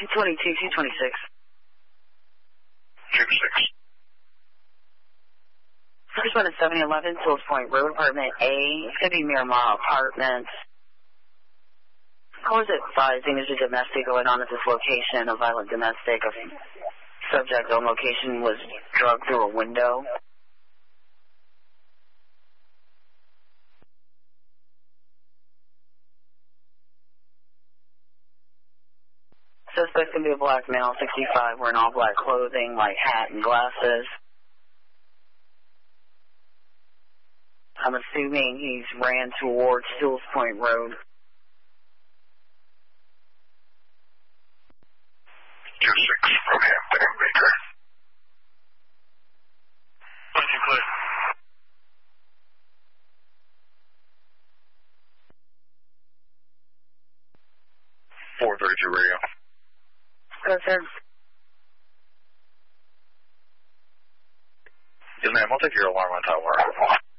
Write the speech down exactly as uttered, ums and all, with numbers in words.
two twenty-two, two twenty-six. two six. First one is seven eleven, Sills Point Road, Apartment A. It's going to be Miramar Apartments. I was advising there's a domestic going on at this location, a violent domestic. A subject on location was drugged through a window. Suspect's going to be a black male, sixty-five, wearing all black clothing, like hat and glasses. I'm assuming he's ran towards Sills Point Road. two six from Hampton and Baker. What's your clear? four thirty-two radio. Go, sir. Yes, ma'am. I'll take your alarm on tower.